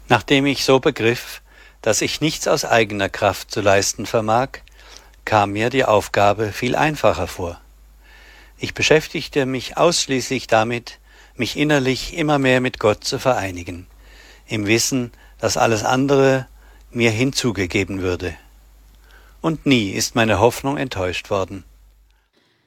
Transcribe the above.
Nachdem ich so begriff, dass ich nichts aus eigener Kraft zu leisten vermag, kam mir die Aufgabe viel einfacher vor. Ich beschäftigte mich ausschließlich damit, mich innerlich immer mehr mit Gott zu vereinigen, im Wissen, dass alles andere mir hinzugegeben würde. Und nie ist meine Hoffnung enttäuscht worden.